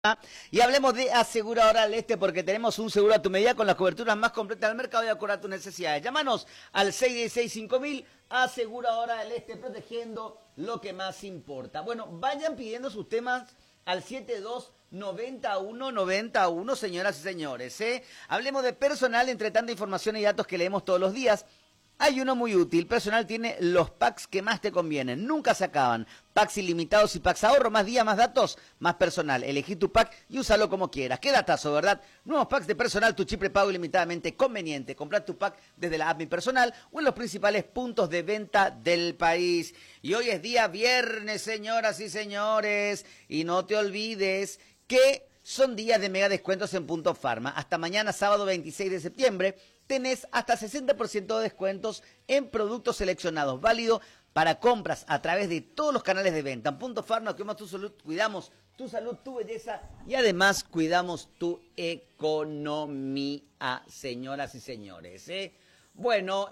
Y hablemos de Aseguradora del Este porque tenemos un seguro a tu medida con las coberturas más completas del mercado y de acuerdo a tus necesidades. Llámanos al 616-5000, Aseguradora del Este, protegiendo lo que más importa. Bueno, vayan pidiendo sus temas al 729191, señoras y señores. Hablemos de personal, entre tanta información y datos que leemos todos los días. Hay uno muy útil. Personal tiene los packs que más te convienen. Nunca se acaban. Packs ilimitados y packs ahorro. Más días, más datos, más personal. Elegí tu pack y úsalo como quieras. Qué datazo, ¿verdad? Nuevos packs de personal, tu chip prepago ilimitadamente conveniente. Comprar tu pack desde la app Mi Personal o en los principales puntos de venta del país. Y hoy es día viernes, señoras y señores. Y no te olvides que son días de mega descuentos en Punto Farma. Hasta mañana, sábado 26 de septiembre, tenés hasta 60% de descuentos en productos seleccionados. Válido para compras a través de todos los canales de venta. En Punto Farma, cuidamos tu salud, tu belleza y además cuidamos tu economía, señoras y señores. Bueno,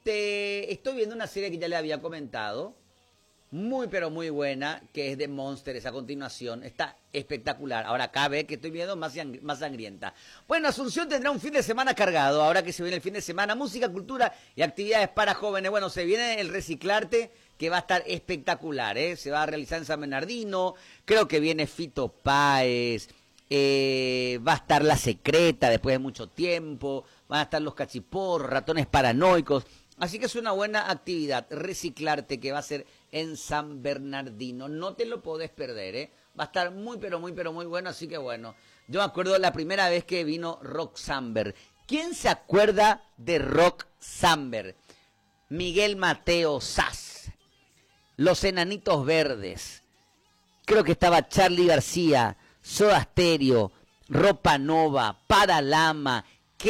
estoy viendo una serie que ya le había comentado. Muy, pero muy buena, que es de Monsters a continuación. Está espectacular. Ahora acá ve que estoy viendo más sangrienta. Bueno, Asunción tendrá un fin de semana cargado. Ahora que se viene el fin de semana, música, cultura y actividades para jóvenes. Bueno, se viene el Reciclarte, que va a estar espectacular, Se va a realizar en San Bernardino. Creo que viene Fito Páez. Va a estar La Secreta después de mucho tiempo. Van a estar los Cachiporros, Ratones Paranoicos. Así que es una buena actividad, Reciclarte, que va a ser en San Bernardino. No te lo podés perder, Va a estar muy, pero muy, pero muy bueno. Así que bueno, yo me acuerdo la primera vez que vino Rock Samber. ¿Quién se acuerda de Rock Samber? Miguel Mateo Sass, Los Enanitos Verdes. Creo que estaba Charly García, Soda Stereo, Ropa Nova, Paralama.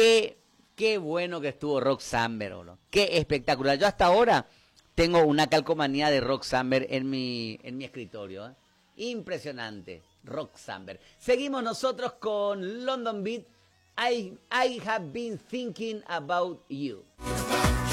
Qué bueno que estuvo Rock Samber, ¿no? Qué espectacular. Yo hasta ahora tengo una calcomanía de Rock Samber en mi escritorio. Impresionante, Rock Samber. Seguimos nosotros con London Beat. I have been thinking about you.